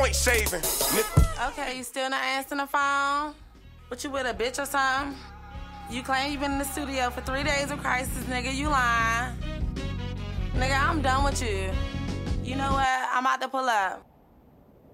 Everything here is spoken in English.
point shaving, nigga. Okay, you still not answering the phone? What, you with a bitch or something? You claim you been in the studio for 3 days of crisis, nigga. You lying. Nigga, I'm done with you. You know what? I'm about to pull up.